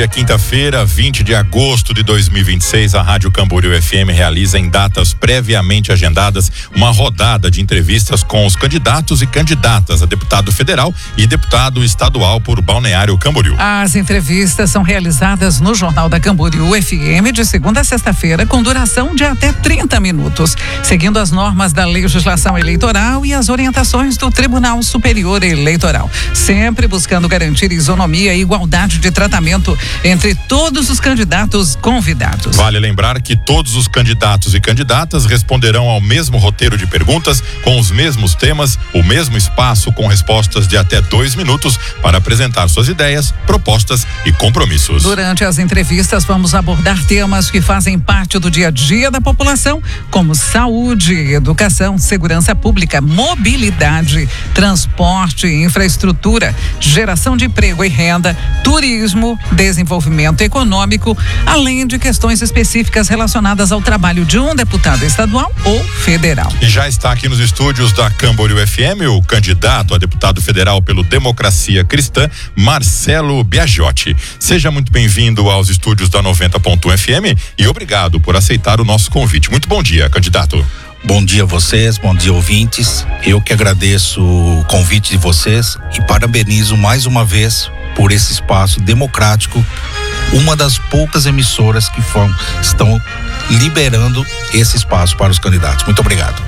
Quinta-feira, 20 de agosto de 2026, a Rádio Camboriú FM realiza em datas previamente agendadas uma rodada de entrevistas com os candidatos e candidatas a deputado federal e deputado estadual por Balneário Camboriú. As entrevistas são realizadas no Jornal da Camboriú FM de segunda a sexta-feira com duração de até 30 minutos, seguindo as normas da legislação eleitoral e as orientações do Tribunal Superior Eleitoral, sempre buscando garantir isonomia e igualdade de tratamento entre todos os candidatos convidados. Vale lembrar que todos os candidatos e candidatas responderão ao mesmo roteiro de perguntas, com os mesmos temas, o mesmo espaço com respostas de até 2 minutos para apresentar suas ideias, propostas e compromissos. Durante as entrevistas, vamos abordar temas que fazem parte do dia a dia da população, como saúde, educação, segurança pública, mobilidade, transporte, infraestrutura, geração de emprego e renda, turismo, desenvolvimento econômico, além de questões específicas relacionadas ao trabalho de um deputado estadual ou federal. E já está aqui nos estúdios da Camboriú FM o candidato a deputado federal pelo Democracia Cristã, Marcelo Biagiotti. Seja muito bem-vindo aos estúdios da 90.1 FM e obrigado por aceitar o nosso convite. Muito bom dia, candidato. Bom dia a vocês, bom dia ouvintes. Eu que agradeço o convite de vocês e parabenizo mais uma vez por esse espaço democrático, uma das poucas emissoras que estão liberando esse espaço para os candidatos. Muito obrigado.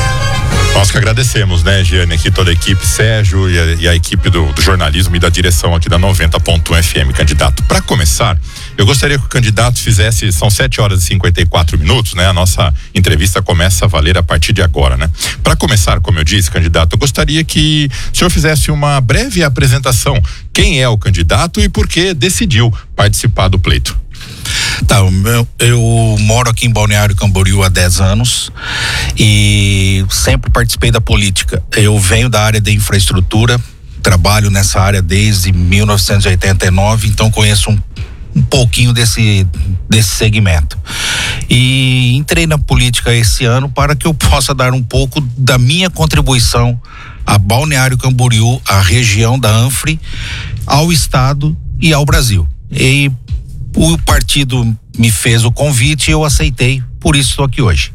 Nós que agradecemos, né, Giane, aqui toda a equipe, Sérgio e a equipe do jornalismo e da direção aqui da 90.1 FM, candidato. Para começar, eu gostaria que o candidato fizesse, são 7h54, né? A nossa entrevista começa a valer a partir de agora, né? Para começar, como eu disse, candidato, eu gostaria que o senhor fizesse uma breve apresentação. Quem é o candidato e por que decidiu participar do pleito? Tá, eu moro aqui em Balneário Camboriú há 10 anos e sempre participei da política. Eu venho da área de infraestrutura, trabalho nessa área desde 1989, então conheço um pouquinho desse segmento. E entrei na política esse ano para que eu possa dar um pouco da minha contribuição a Balneário Camboriú, à região da Anfre, ao estado e ao Brasil. E o partido me fez o convite e eu aceitei, por isso estou aqui hoje.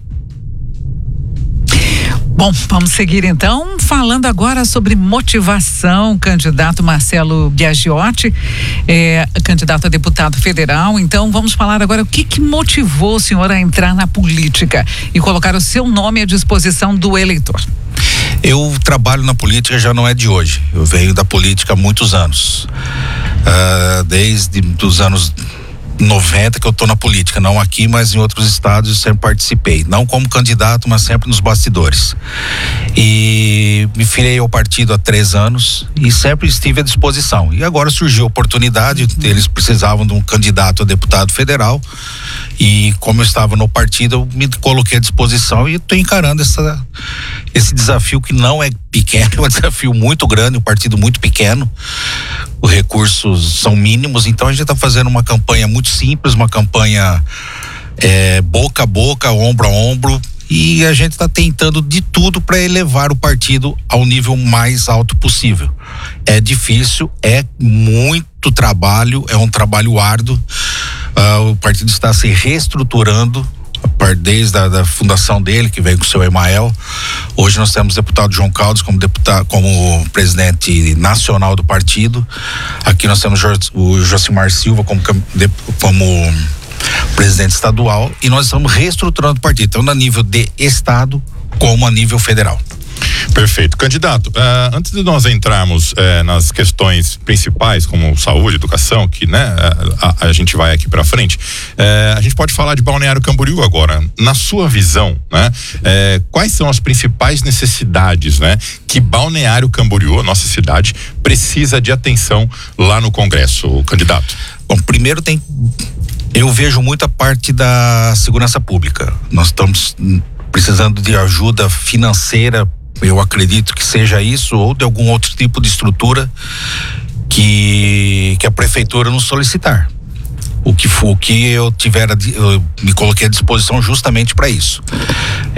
Bom, vamos seguir então, falando agora sobre motivação, candidato Marcelo Biagiotti, candidato a deputado federal. Então vamos falar agora o que motivou o senhor a entrar na política e colocar o seu nome à disposição do eleitor. Eu trabalho na política já não é de hoje, eu venho da política há muitos anos, desde os anos 90 que eu estou na política, não aqui, mas em outros estados eu sempre participei, não como candidato, mas sempre nos bastidores. E me filiei ao partido há 3 anos e sempre estive à disposição. E agora surgiu a oportunidade, eles precisavam de um candidato a deputado federal e como eu estava no partido, eu me coloquei à disposição e estou encarando esse desafio que não é pequeno, é um desafio muito grande, um partido muito pequeno, os recursos são mínimos, então a gente está fazendo uma campanha muito simples, uma campanha boca a boca, ombro a ombro, e a gente está tentando de tudo para elevar o partido ao nível mais alto possível. É difícil, é muito trabalho, é um trabalho árduo, o partido está se reestruturando desde a fundação dele, que veio com o seu Emael. Hoje nós temos o deputado João Caldas como presidente nacional do partido. Aqui nós temos o Josimar Silva como presidente estadual e nós estamos reestruturando o partido, tanto a nível de estado como a nível federal. Perfeito. Candidato, antes de nós entrarmos nas questões principais, como saúde, educação, que né, a gente vai aqui para frente, a gente pode falar de Balneário Camboriú agora. Na sua visão, né, quais são as principais necessidades, né, que Balneário Camboriú, nossa cidade, precisa de atenção lá no Congresso, candidato? Bom, primeiro eu vejo muita parte da segurança pública. Nós estamos precisando de ajuda financeira, eu acredito que seja isso, ou de algum outro tipo de estrutura que a prefeitura nos solicitar. O que eu me coloquei à disposição justamente para isso.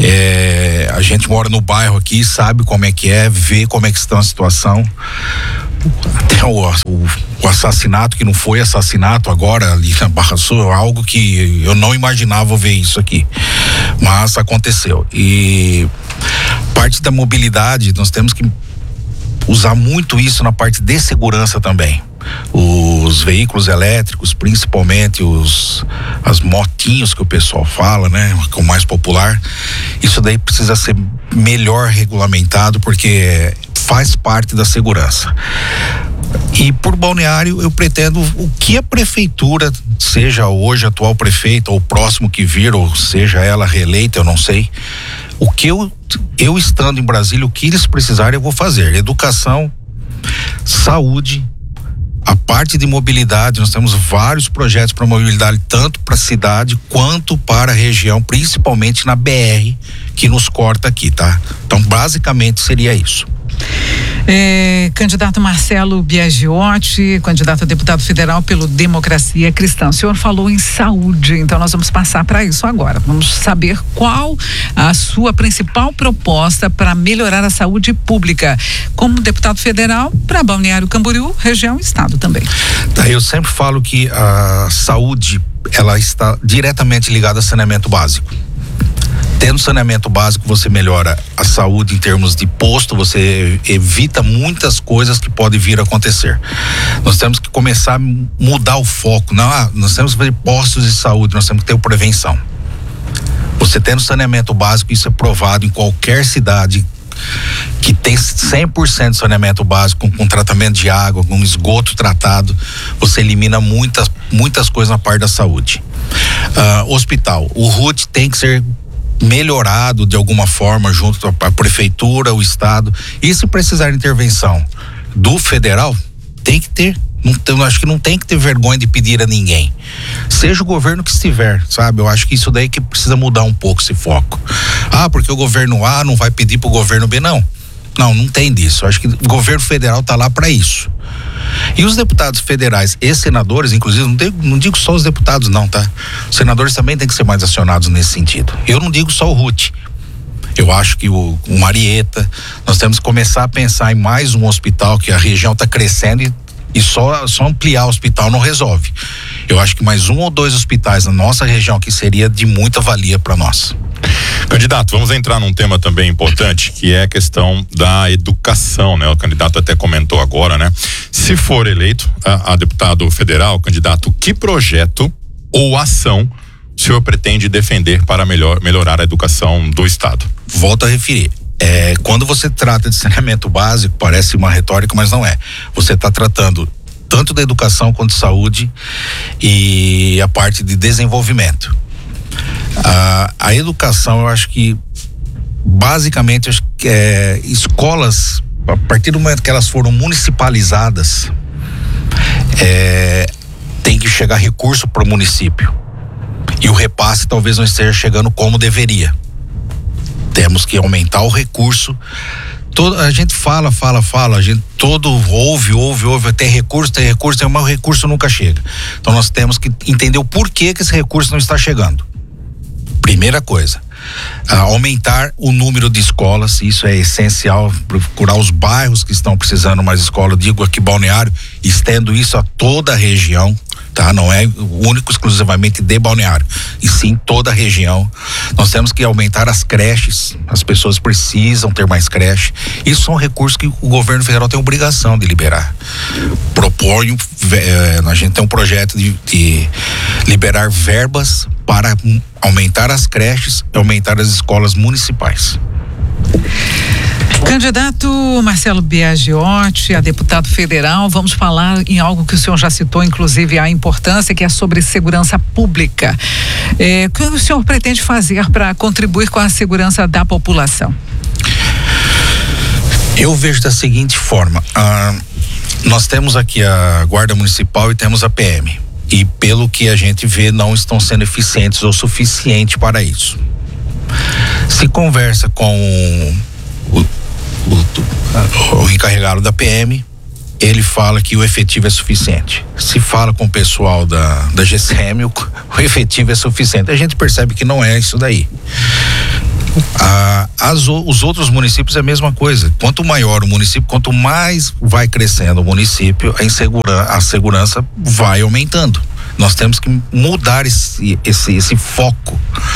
A gente mora no bairro aqui, sabe como é que é, vê como é que está a situação. até o assassinato, que não foi assassinato agora ali na Barra Sul, algo que eu não imaginava ver isso aqui, mas aconteceu. E parte da mobilidade, nós temos que usar muito isso na parte de segurança também. Os veículos elétricos, principalmente as motinhos que o pessoal fala, né, que é o mais popular, isso daí precisa ser melhor regulamentado, porque faz parte da segurança. E por Balneário eu pretendo o que a prefeitura, seja hoje a atual prefeita ou o próximo que vir, ou seja ela reeleita, eu não sei, o que eu estando em Brasília, o que eles precisarem eu vou fazer. Educação, saúde, a parte de mobilidade, nós temos vários projetos para mobilidade, tanto para a cidade quanto para a região, principalmente na BR que nos corta aqui, tá? Então basicamente seria isso. Candidato Marcelo Biagiotti, candidato a deputado federal pelo Democracia Cristã. O senhor falou em saúde, então nós vamos passar para isso agora. Vamos saber qual a sua principal proposta para melhorar a saúde pública, como deputado federal para Balneário Camboriú, região e estado também. Tá, eu sempre falo que a saúde, ela está diretamente ligada a saneamento básico. Tendo saneamento básico, você melhora a saúde em termos de posto, você evita muitas coisas que podem vir a acontecer. Nós temos que começar a mudar o foco. Nós temos que fazer postos de saúde, nós temos que ter prevenção. Você tendo saneamento básico, isso é provado em qualquer cidade que tem 100% de saneamento básico, com tratamento de água, com esgoto tratado, você elimina muitas coisas na parte da saúde. Hospital, o RUT tem que ser melhorado de alguma forma junto à prefeitura, o estado, e se precisar de intervenção do federal, tem que ter. Não, acho que não tem que ter vergonha de pedir a ninguém, seja o governo que estiver, sabe? Eu acho que isso daí que precisa mudar um pouco esse foco. Porque o governo A não vai pedir pro governo B, não tem disso. Eu acho que o governo federal tá lá para isso. E os deputados federais e senadores, inclusive, não digo só os deputados não, tá? Os senadores também têm que ser mais acionados nesse sentido. Eu não digo só o RUT. Eu acho que o Marieta, nós temos que começar a pensar em mais um hospital, que a região está crescendo e só ampliar o hospital não resolve. Eu acho que mais 1 ou 2 hospitais na nossa região aqui seria de muita valia para nós. Candidato, vamos entrar num tema também importante, que é a questão da educação, né? O candidato até comentou agora, né? Se for eleito a deputado federal, candidato, que projeto ou ação o senhor pretende defender para melhorar a educação do estado? Volto a referir. Quando você trata de saneamento básico, parece uma retórica, mas não é. Você está tratando tanto da educação quanto de saúde e a parte de desenvolvimento. A educação, eu acho que basicamente escolas, a partir do momento que elas foram municipalizadas, tem que chegar recurso para o município, e o repasse talvez não esteja chegando como deveria. Temos que aumentar o recurso. A gente fala, a gente ouve, tem recurso, mas o recurso nunca chega. Então nós temos que entender o porquê que esse recurso não está chegando. Primeira coisa, aumentar o número de escolas, isso é essencial, procurar os bairros que estão precisando mais escola, digo aqui Balneário, estendo isso a toda a região, tá? Não é único exclusivamente de Balneário, e sim toda a região. Nós temos que aumentar as creches, as pessoas precisam ter mais creche. Isso são recursos que o governo federal tem obrigação de liberar. Proponho, a gente tem um projeto de liberar verbas para aumentar as creches e aumentar as escolas municipais. Candidato Marcelo Biagiotti, a deputado federal, vamos falar em algo que o senhor já citou, inclusive a importância, que é sobre segurança pública. O que o senhor pretende fazer para contribuir com a segurança da população? Eu vejo da seguinte forma, nós temos aqui a Guarda Municipal e temos a PM, e pelo que a gente vê não estão sendo eficientes ou suficientes para isso. Se conversa com o encarregado da PM, ele fala que o efetivo é suficiente. Se fala com o pessoal da GCM, o efetivo é suficiente. A gente percebe que não é isso daí. Os outros municípios é a mesma coisa. Quanto maior o município, quanto mais vai crescendo o município, a segurança vai aumentando. Nós temos que mudar esse foco.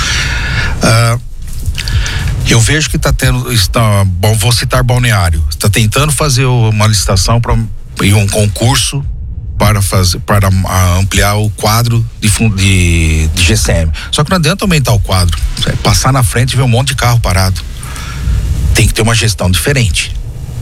Eu vejo que vou citar Balneário, está tentando fazer uma licitação e um concurso para ampliar o quadro de GCM. Só que não adianta aumentar o quadro, passar na frente e ver um monte de carro parado. Tem que ter uma gestão diferente.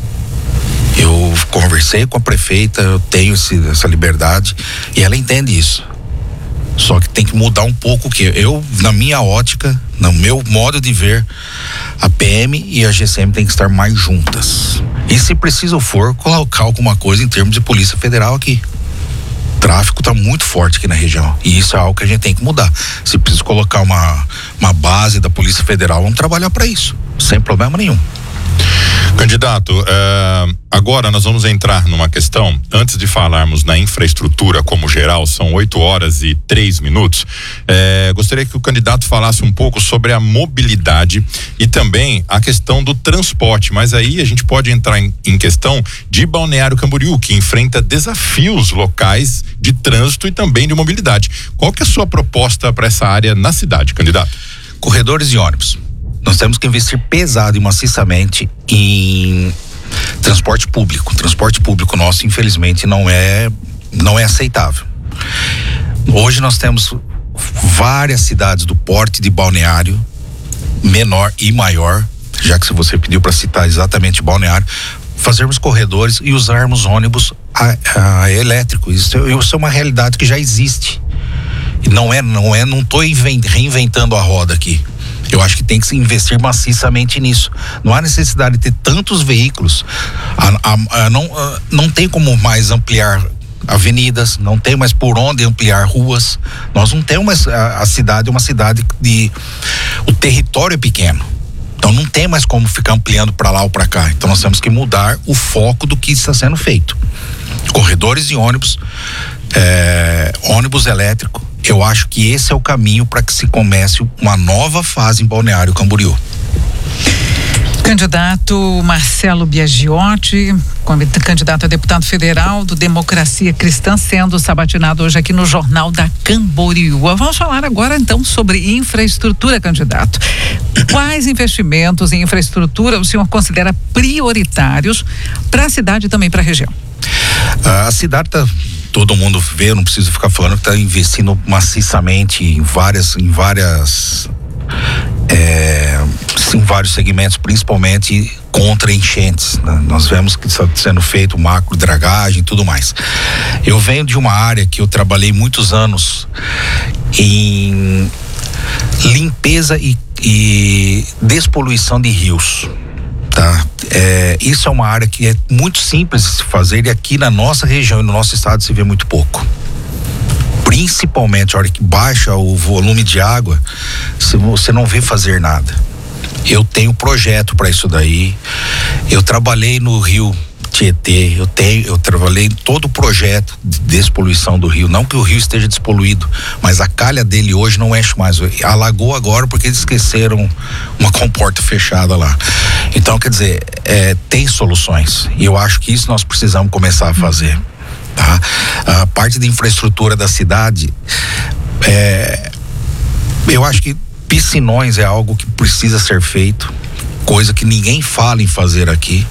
Eu conversei com a prefeita, eu tenho essa liberdade e ela entende isso. Só que tem que mudar um pouco, que na minha ótica, no meu modo de ver, a PM e a GCM tem que estar mais juntas. E se preciso for, colocar alguma coisa em termos de Polícia Federal aqui. O tráfico está muito forte aqui na região. E isso é algo que a gente tem que mudar. Se preciso colocar uma base da Polícia Federal, vamos trabalhar para isso, sem problema nenhum. Candidato, agora nós vamos entrar numa questão, antes de falarmos na infraestrutura como geral, são 8h03. Gostaria que o candidato falasse um pouco sobre a mobilidade e também a questão do transporte, mas aí a gente pode entrar em questão de Balneário Camboriú, que enfrenta desafios locais de trânsito e também de mobilidade. Qual que é a sua proposta para essa área na cidade, candidato? Corredores e ônibus. Nós temos que investir pesado e maciçamente em transporte público. O transporte público nosso, infelizmente, não é aceitável. Hoje nós temos várias cidades do porte de Balneário, menor e maior, já que você pediu para citar exatamente Balneário, fazermos corredores e usarmos ônibus elétricos. Isso é uma realidade que já existe. E não estou reinventando a roda aqui. Eu acho que tem que se investir maciçamente nisso. Não há necessidade de ter tantos veículos. Não tem como mais ampliar avenidas, não tem mais por onde ampliar ruas. Nós não temos a cidade, uma cidade o território é pequeno. Então não tem mais como ficar ampliando para lá ou para cá. Então nós temos que mudar o foco do que está sendo feito. Corredores e ônibus, ônibus elétrico. Eu acho que esse é o caminho para que se comece uma nova fase em Balneário Camboriú. Candidato Marcelo Biagiotti, candidato a deputado federal do Democracia Cristã, sendo sabatinado hoje aqui no Jornal da Camboriú. Vamos falar agora então sobre infraestrutura, candidato. Quais investimentos em infraestrutura o senhor considera prioritários para a cidade e também para a região? A cidade todo mundo vê, eu não preciso ficar falando que está investindo maciçamente em vários segmentos, principalmente contra enchentes, né? Nós vemos que está sendo feito macro dragagem e tudo mais. Eu venho de uma área que eu trabalhei muitos anos em limpeza e despoluição de rios. Tá? Isso é uma área que é muito simples de se fazer e aqui na nossa região e no nosso estado se vê muito pouco. Principalmente a hora que baixa o volume de água, você não vê fazer nada. Eu tenho projeto para isso daí. Eu trabalhei no Rio Tietê, eu trabalhei em todo o projeto de despoluição do rio. Não que o rio esteja despoluído, mas a calha dele hoje não enche mais. Alagou agora porque eles esqueceram uma comporta fechada lá. Então, quer dizer, tem soluções. E eu acho que isso nós precisamos começar a fazer. Tá? A parte de infraestrutura da cidade, eu acho que piscinões é algo que precisa ser feito, coisa que ninguém fala em fazer aqui.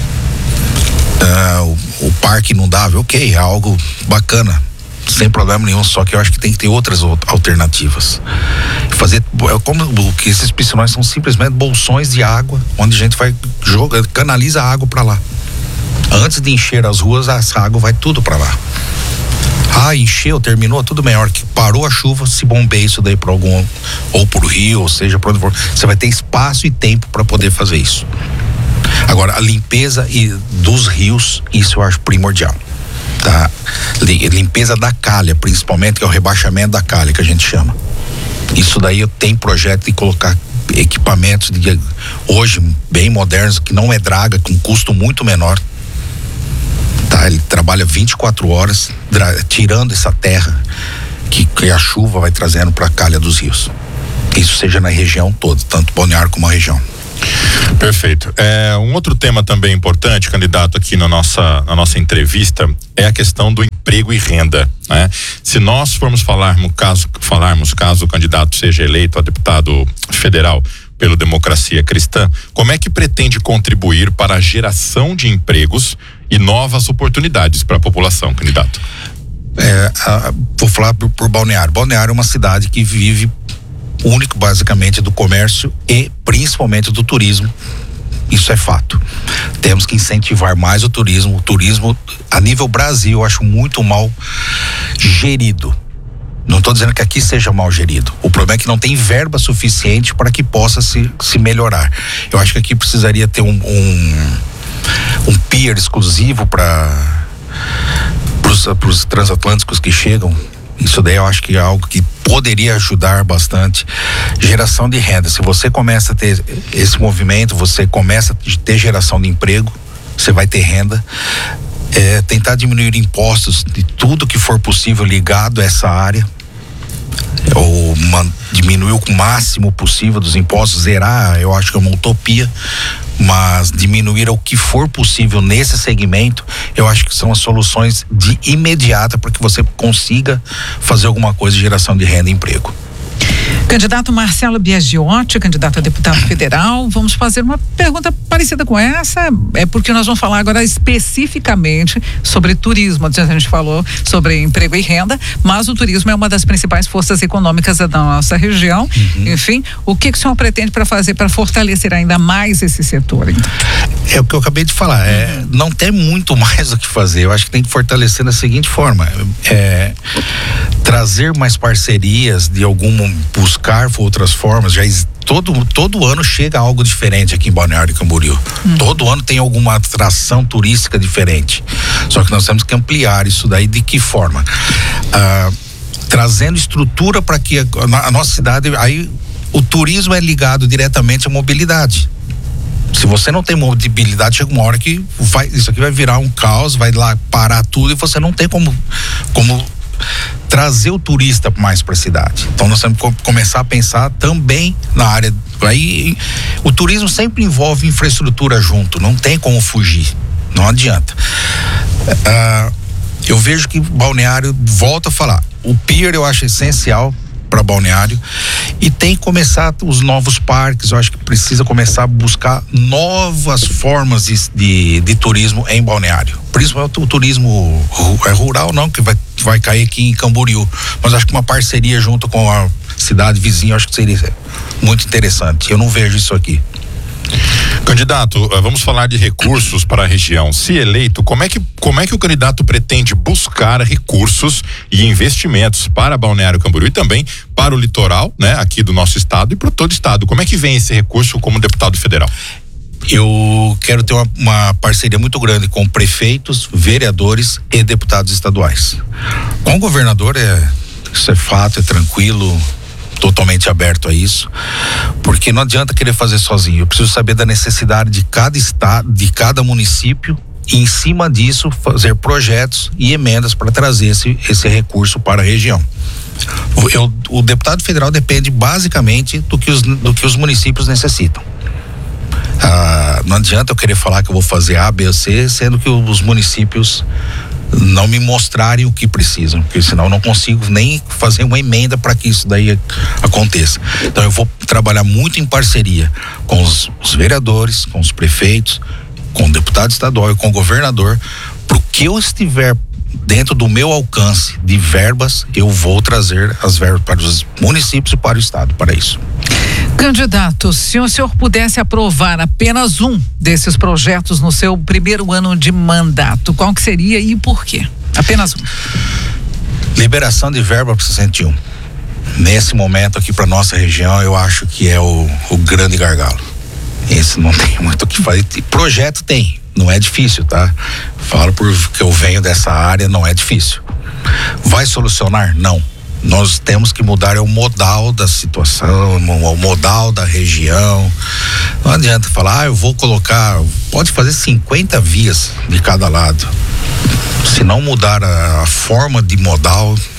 O parque inundável, ok, é algo bacana, sem problema nenhum, só que eu acho que tem que ter outras alternativas. Fazer como que esses piscinões são simplesmente bolsões de água, onde a gente vai canaliza a água para lá. Antes de encher as ruas, essa água vai tudo para lá. Encheu, terminou, tudo bem. A hora que parou a chuva, se bombeia isso daí para algum, ou pro rio, ou seja, para onde for. Você vai ter espaço e tempo para poder fazer isso. Agora, a limpeza dos rios, isso eu acho primordial. Tá? Limpeza da calha, principalmente, que é o rebaixamento da calha, que a gente chama. Isso daí eu tenho projeto de colocar equipamentos hoje bem modernos, que não é draga, com custo muito menor. Tá? Ele trabalha 24 horas, tirando essa terra que a chuva vai trazendo para a calha dos rios. que isso seja na região toda, tanto Balneário como a região. Perfeito. Um outro tema também importante, candidato, aqui na nossa entrevista, é a questão do emprego e renda, né? Se nós formos falarmos caso o candidato seja eleito a deputado federal pelo Democracia Cristã, como é que pretende contribuir para a geração de empregos e novas oportunidades para a população, candidato? Vou falar por Balneário. Balneário é uma cidade que vive único basicamente do comércio e principalmente do turismo. Isso é fato. Temos que incentivar mais o turismo. O turismo a nível Brasil eu acho muito mal gerido. Não estou dizendo que aqui seja mal gerido. O problema é que não tem verba suficiente para que possa se melhorar. Eu acho que aqui precisaria ter um pier exclusivo para os transatlânticos que chegam. Isso daí eu acho que é algo que poderia ajudar bastante. Geração de renda. Se você começa a ter esse movimento, você começa a ter geração de emprego, você vai ter renda. Tentar diminuir impostos de tudo que for possível ligado a essa área. Ou diminuir o máximo possível dos impostos, zerar, eu acho que é uma utopia, mas diminuir o que for possível nesse segmento, eu acho que são as soluções de imediata para que você consiga fazer alguma coisa de geração de renda e emprego. Candidato Marcelo Biagiotti, candidato a deputado federal, vamos fazer uma pergunta parecida com essa, porque nós vamos falar agora especificamente sobre turismo. A gente falou sobre emprego e renda, mas o turismo é uma das principais forças econômicas da nossa região. Enfim, o que o senhor pretende para fazer para fortalecer ainda mais esse setor? Então? É o que eu acabei de falar, não tem muito mais o que fazer. Eu acho que tem que fortalecer da seguinte forma, trazer mais parcerias de buscar outras formas. Todo ano chega algo diferente aqui em Balneário Camboriú. Todo ano tem alguma atração turística diferente. Só que nós temos que ampliar isso daí. De que forma? Trazendo estrutura para que a nossa cidade, aí o turismo é ligado diretamente à mobilidade. Se você não tem mobilidade, chega uma hora que isso aqui vai virar um caos, vai lá parar tudo e você não tem como trazer o turista mais para a cidade. Então nós temos que começar a pensar também na área. Aí o turismo sempre envolve infraestrutura junto, não tem como fugir, não adianta. Eu vejo que Balneário, volta a falar, o pier eu acho essencial para Balneário e tem que começar os novos parques. Eu acho que precisa começar a buscar novas formas de turismo em Balneário, principalmente o turismo rural, não, que vai cair aqui em Camboriú, mas acho que uma parceria junto com a cidade vizinha, acho que seria muito interessante. Eu não vejo isso aqui. Candidato, vamos falar de recursos para a região. Se eleito, como é que o candidato pretende buscar recursos e investimentos para Balneário Camboriú e também para o litoral, né, aqui do nosso estado e para todo o estado? Como é que vem esse recurso como deputado federal? Eu quero ter uma parceria muito grande com prefeitos, vereadores e deputados estaduais. Com o governador isso é fato, é tranquilo, totalmente aberto a isso, porque não adianta querer fazer sozinho. Eu preciso saber da necessidade de cada estado, de cada município, e em cima disso fazer projetos e emendas para trazer esse recurso para a região. O deputado federal depende basicamente do que os municípios necessitam. Não adianta eu querer falar que eu vou fazer A, B ou C, sendo que os municípios não me mostrarem o que precisam, porque senão eu não consigo nem fazer uma emenda para que isso daí aconteça. Então eu vou trabalhar muito em parceria com os vereadores, com os prefeitos, com o deputado estadual e com o governador, pro que eu estiver dentro do meu alcance de verbas, eu vou trazer as verbas para os municípios e para o estado, para isso. Candidato, se o senhor pudesse aprovar apenas um desses projetos no seu primeiro ano de mandato, qual que seria e por quê? Apenas um. Liberação de verba para o 61. Nesse momento aqui para nossa região, eu acho que é o grande gargalo. Esse não tem muito o que fazer. Projeto tem, não é difícil, tá? Falo porque eu venho dessa área, não é difícil. Vai solucionar? Não. Nós temos que mudar o modal da situação, o modal da região. Não adianta falar, eu vou colocar, pode fazer 50 vias de cada lado. Se não mudar a forma de modal,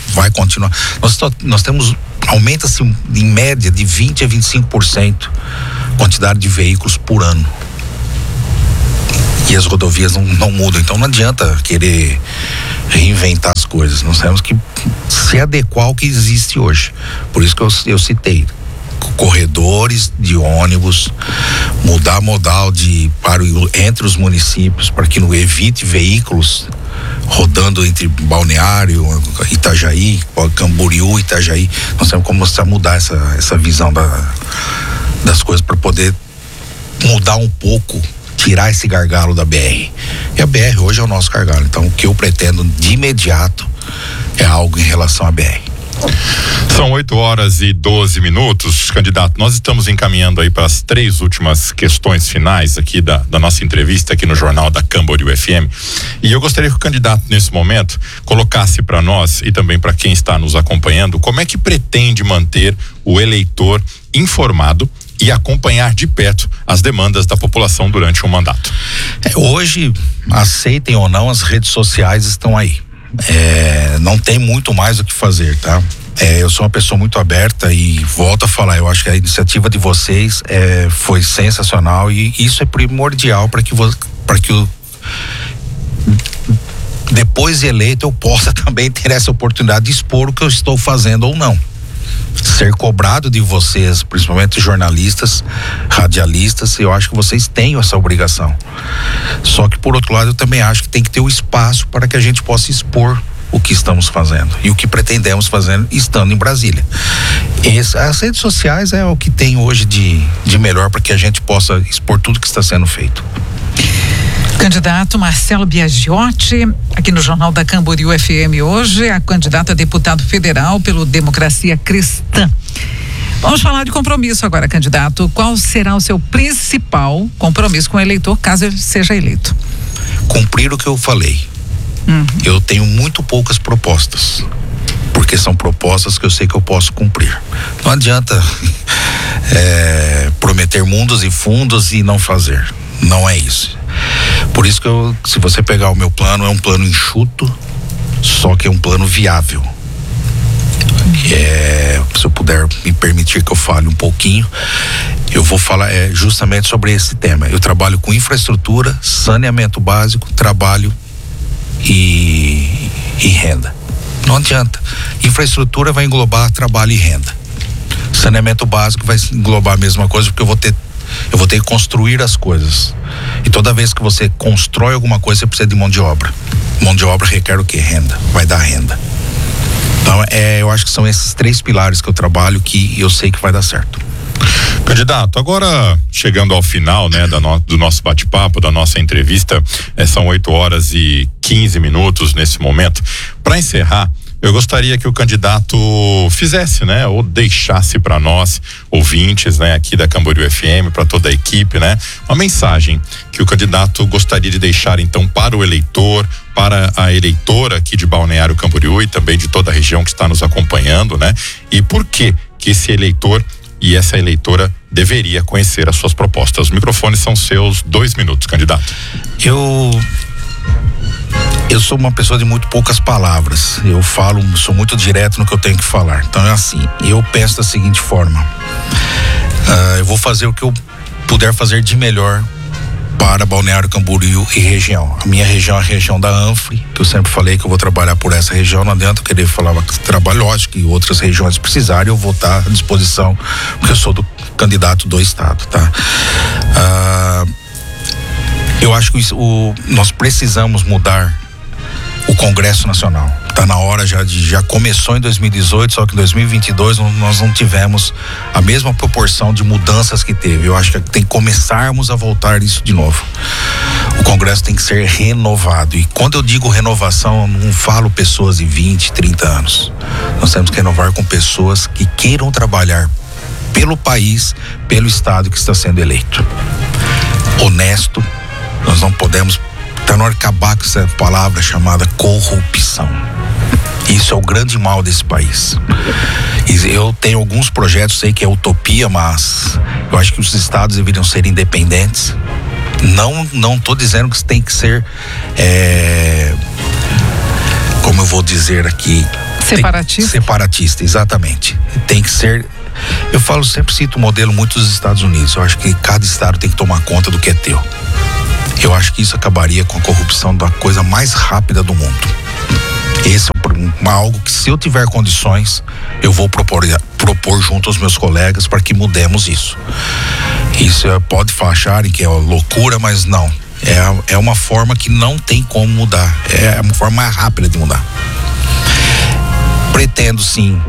vai continuar. Nós temos, aumenta-se em média de 20% a 25% quantidade de veículos por ano. E as rodovias não mudam, então não adianta querer reinventar as coisas, nós temos que se adequar ao que existe hoje. Por isso que eu citei corredores de ônibus, mudar modal entre os municípios para que não evite veículos rodando entre Balneário, Itajaí, Camboriú, Itajaí. Nós temos que começar a mudar essa visão das coisas para poder mudar um pouco, tirar esse gargalo da BR. E a BR hoje é o nosso gargalo. Então o que eu pretendo de imediato é algo em relação à BR. São 8h12, candidato. Nós estamos encaminhando aí para as 3 últimas questões finais aqui da nossa entrevista aqui no Jornal da Camboriú FM. E eu gostaria que o candidato, nesse momento, colocasse para nós e também para quem está nos acompanhando, como é que pretende manter o eleitor informado e acompanhar de perto as demandas da população durante um mandato. Hoje, aceitem ou não, as redes sociais estão aí. Não tem muito mais o que fazer, tá? Eu sou uma pessoa muito aberta e volto a falar, eu acho que a iniciativa de vocês foi sensacional e isso é primordial para que depois de eleito eu possa também ter essa oportunidade de expor o que eu estou fazendo ou não. Ser cobrado de vocês, principalmente jornalistas, radialistas, eu acho que vocês têm essa obrigação. Só que por outro lado eu também acho que tem que ter o espaço para que a gente possa expor o que estamos fazendo e o que pretendemos fazer estando em Brasília. As redes sociais é o que tem hoje de melhor para que a gente possa expor tudo que está sendo feito. Candidato Marcelo Biagiotti, aqui no Jornal da Camboriú FM hoje, a candidata a deputado federal pelo Democracia Cristã. Vamos falar de compromisso agora, candidato. Qual será o seu principal compromisso com o eleitor, caso ele seja eleito? Cumprir o que eu falei. Eu tenho muito poucas propostas, porque são propostas que eu sei que eu posso cumprir. Não adianta prometer mundos e fundos e não fazer. Não é isso. Por isso que se você pegar o meu plano, é um plano enxuto, só que é um plano viável. Se eu puder me permitir que eu fale um pouquinho, eu vou falar justamente sobre esse tema. Eu trabalho com infraestrutura, saneamento básico, trabalho e renda. Não adianta. Infraestrutura vai englobar trabalho e renda. Saneamento básico vai englobar a mesma coisa, porque eu vou ter que construir as coisas. E toda vez que você constrói alguma coisa, você precisa de mão de obra. Mão de obra requer o quê? Renda. Vai dar renda. Então, eu acho que são esses 3 pilares que eu trabalho que eu sei que vai dar certo. Candidato, agora chegando ao final, né, do nosso bate-papo, da nossa entrevista, são 8h15 nesse momento. Para encerrar, eu gostaria que o candidato fizesse, né, ou deixasse para nós, ouvintes, né, aqui da Camboriú FM, para toda a equipe, né, uma mensagem que o candidato gostaria de deixar, então, para o eleitor, para a eleitora aqui de Balneário Camboriú e também de toda a região que está nos acompanhando, né, e por que esse eleitor e essa eleitora deveria conhecer as suas propostas. Os microfones são seus, 2 minutos, candidato. Eu sou uma pessoa de muito poucas palavras. Eu sou muito direto no que eu tenho que falar. Então é assim, eu penso da seguinte forma: eu vou fazer o que eu puder fazer de melhor para Balneário Camboriú e região. A minha região é a região da Anfre, que eu sempre falei que eu vou trabalhar por essa região. Não adianta eu querer falar que trabalho, lógico que outras regiões precisarem, eu vou estar à disposição, porque eu sou do candidato do estado, tá? Eu acho que nós precisamos mudar o Congresso Nacional. Tá na hora já começou em 2018, só que em 2022 nós não tivemos a mesma proporção de mudanças que teve. Eu acho que tem que começarmos a voltar isso de novo. O Congresso tem que ser renovado. E quando eu digo renovação, eu não falo pessoas de 20, 30 anos. Nós temos que renovar com pessoas que queiram trabalhar pelo país, pelo estado que está sendo eleito. Honesto. Nós não podemos, tá na hora de acabar com essa palavra chamada corrupção. Isso é o grande mal desse país. E eu tenho alguns projetos, sei que é utopia, mas eu acho que os estados deveriam ser independentes. Não tô dizendo que tem que ser, como eu vou dizer aqui, Separatista, exatamente. Tem que ser. Eu sempre cito o modelo muito dos Estados Unidos. Eu acho que cada estado tem que tomar conta do que é teu. Eu acho que isso acabaria com a corrupção da coisa mais rápida do mundo. Esse é algo que, se eu tiver condições, eu vou propor junto aos meus colegas para que mudemos isso. Isso pode acharem que é loucura, mas não. É uma forma que não tem como mudar. É uma forma mais rápida de mudar. Pretendo sim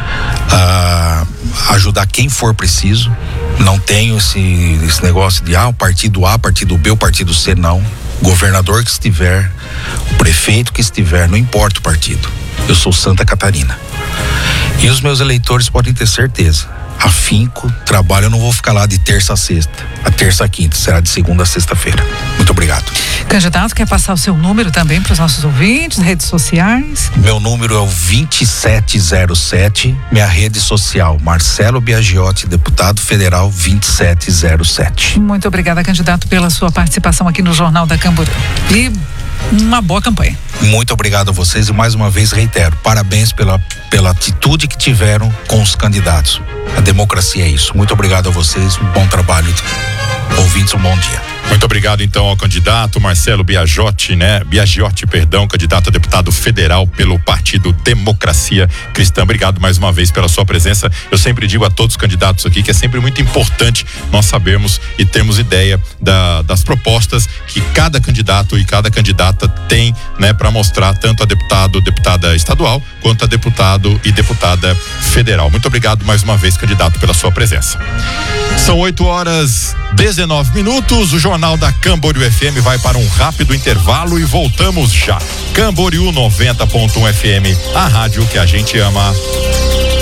ajudar quem for preciso. Não tenho esse negócio de o partido A, partido B, o partido C, não. O governador que estiver, o prefeito que estiver, não importa o partido. Eu sou Santa Catarina. E os meus eleitores podem ter certeza. Afinco, trabalho, eu não vou ficar lá de terça a sexta. A terça a quinta, será de segunda a sexta-feira. Muito obrigado. Candidato, quer passar o seu número também para os nossos ouvintes, redes sociais? Meu número é o 2707, minha rede social, Marcelo Biagiotti, deputado federal 2707. Muito obrigada, candidato, pela sua participação aqui no Jornal da Camboriú. E uma boa campanha. Muito obrigado a vocês e mais uma vez reitero, parabéns pela atitude que tiveram com os candidatos. A democracia é isso. Muito obrigado a vocês, um bom trabalho. Ouvintes, um bom dia. Muito obrigado então ao candidato Marcelo Biagiotti, candidato a deputado federal pelo Partido Democracia Cristã. Obrigado mais uma vez pela sua presença. Eu sempre digo a todos os candidatos aqui que é sempre muito importante nós sabermos e termos ideia das propostas que cada candidato e cada candidata tem, para mostrar tanto a deputada estadual, quanto a deputado e deputada federal. Muito obrigado mais uma vez, candidato, pela sua presença. São 8h19. O Jornal da Camboriú FM vai para um rápido intervalo e voltamos já. Camboriú 90.1 FM, a rádio que a gente ama.